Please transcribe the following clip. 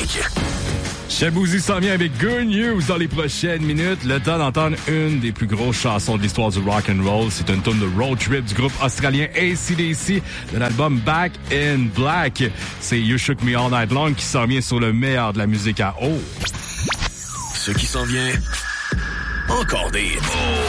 Rock. Chabouzy s'en vient avec Good News dans les prochaines minutes. Le temps d'entendre une des plus grosses chansons de l'histoire du rock and roll. C'est une tune de road trip du groupe australien AC/DC de l'album Back in Black. C'est You Shook Me All Night Long qui s'en vient sur le meilleur de la musique à eau. Ce qui s'en vient, encore des hits.